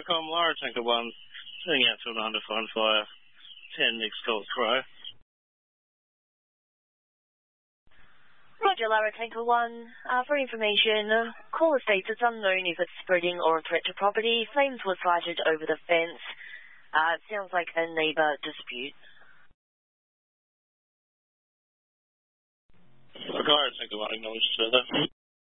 Com, Lara Tanker 1, turning out to an undefined fire, 10 Nick's Colt Crow. Roger, Lara Tanker 1. For information, caller states it's unknown if it's spreading or a threat to property. Flames were sighted over the fence. It sounds like a neighbour dispute. Lara Tanker 1 acknowledged further.